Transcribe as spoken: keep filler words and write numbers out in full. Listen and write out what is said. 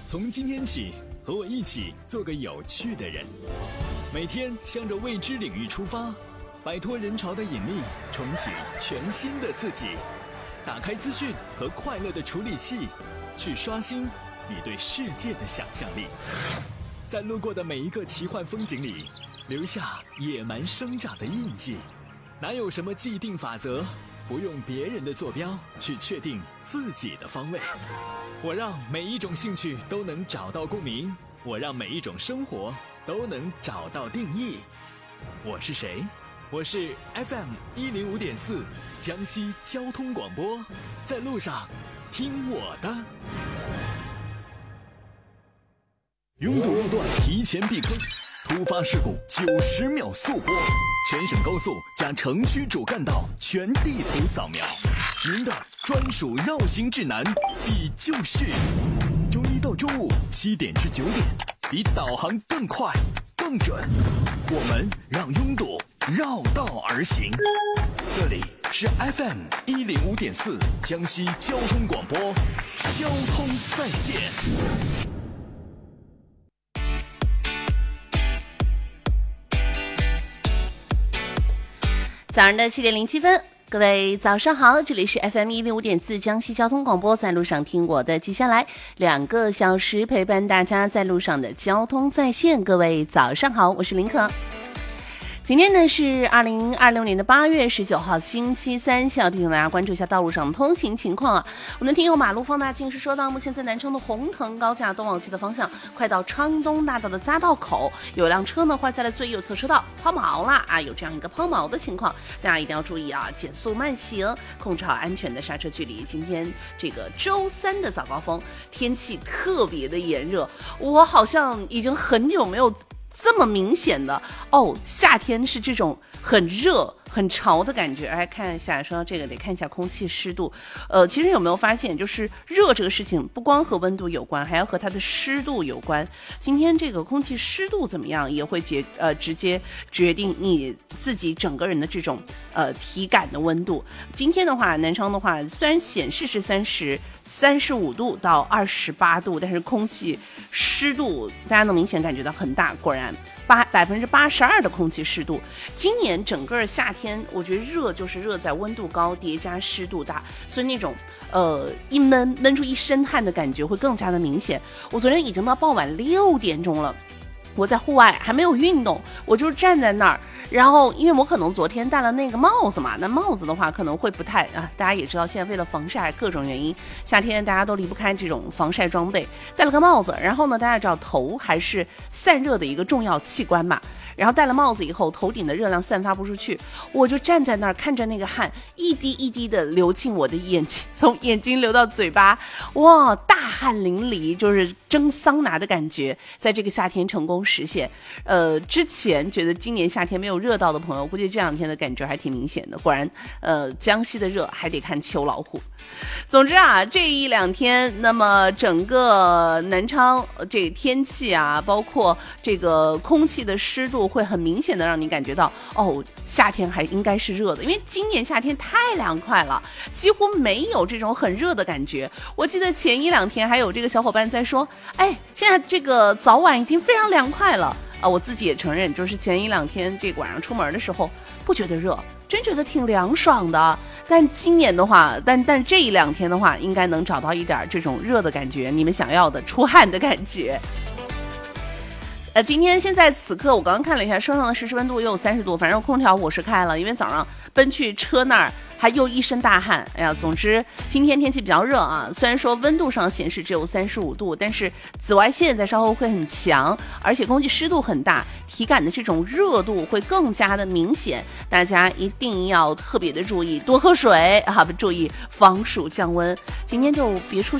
从今天起，和我一起做个有趣的人，每天向着未知领域出发，摆脱人潮的引力，重启全新的自己。打开资讯和快乐的处理器，去刷新你对世界的想象力。在路过的每一个奇幻风景里，留下野蛮生长的印记。哪有什么既定法则，不用别人的坐标去确定自己的方位。我让每一种兴趣都能找到共鸣，我让每一种生活都能找到定义。我是谁？我是 F M 一零五点四江西交通广播，在路上听我的。拥堵路段提前避坑，突发事故九十秒速播，全省高速加城区主干道全地图扫描，您的专属绕行指南已就绪。周一到周五七点至九点，比导航更快更准，我们让拥堵绕道而行。这里是 F M 一零五点四江西交通广播，交通在线。 早上的七点零七分，各位早上好，这里是 F M 一零五点四江西交通广播，在路上听我的。接下来两个小时陪伴大家在路上的交通在线，各位早上好，我是林可。今天呢是二零二六年的八月十九号星期三，需要提醒大家关注一下道路上的通行情况啊。我们的听友马路放大镜是说到，目前在南昌的红藤高架东往西的方向，快到昌东大道的匝道口，有辆车呢坏在了最右侧车道，抛锚了啊，有这样一个抛锚的情况，大家一定要注意啊，减速慢行，控制好安全的刹车距离。今天这个周三的早高峰，天气特别的炎热，我好像已经很久没有这么明显的哦，夏天是这种很热很潮的感觉。来看一下，说到这个得看一下空气湿度。呃，其实有没有发现，就是热这个事情不光和温度有关，还要和它的湿度有关。今天这个空气湿度怎么样，也会决呃直接决定你自己整个人的这种呃体感的温度。今天的话，南昌的话虽然显示是三十。三十五度到二十八度，但是空气湿度大家能明显感觉到很大。果然，八百分之八十二的空气湿度。今年整个夏天，我觉得热就是热在温度高叠加湿度大，所以那种呃一闷闷出一身汗的感觉会更加的明显。我昨天已经到傍晚六点钟了。我在户外还没有运动，我就站在那儿，然后因为我可能昨天戴了那个帽子嘛，那帽子的话可能会不太啊，大家也知道现在为了防晒各种原因，夏天大家都离不开这种防晒装备，戴了个帽子，然后呢大家知道头还是散热的一个重要器官嘛，然后戴了帽子以后头顶的热量散发不出去，我就站在那儿看着那个汗一滴一滴的流进我的眼睛，从眼睛流到嘴巴，哇，大汗淋漓，就是蒸桑拿的感觉，在这个夏天成功实现。呃，之前觉得今年夏天没有热到的朋友，估计这两天的感觉还挺明显的。果然，呃，江西的热还得看秋老虎。总之啊，这一两天，那么整个南昌这个天气啊，包括这个空气的湿度，会很明显的让你感觉到，哦，夏天还应该是热的，因为今年夏天太凉快了，几乎没有这种很热的感觉。我记得前一两天还有这个小伙伴在说，哎，现在这个早晚已经非常凉快了。啊，我自己也承认，就是前一两天这个晚上出门的时候不觉得热，真觉得挺凉爽的。但今年的话，但但这一两天的话，应该能找到一点这种热的感觉，你们想要的出汗的感觉。呃，今天现在此刻我刚刚看了一下，车上的实时温度也有三十度，反正空调我是开了，因为早上奔去车那儿还又一身大汗。哎呀，总之今天天气比较热啊，虽然说温度上显示只有三十五度，但是紫外线在稍后会很强，而且空气湿度很大，体感的这种热度会更加的明显，大家一定要特别的注意，多喝水啊，注意防暑降温。今天就别出